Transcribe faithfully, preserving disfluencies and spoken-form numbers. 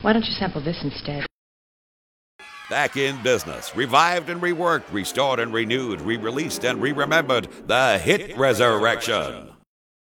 Why don't you sample this instead? Back in business, revived and reworked, restored and renewed, re-released and re-remembered, the Hit Resurrection.